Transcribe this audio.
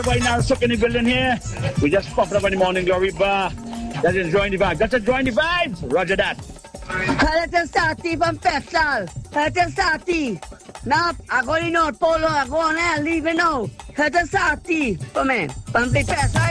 Everybody now stuck in the building here. We just popped up on the Morning Glory bar. Just enjoying the vibes. Just enjoying the vibes. Roger that. Hello, Sati from Pestal. Hello, Sati. Now, I go in North Polo. I go on there, leave it now. Hello, Sati. Come in. From the Pestal.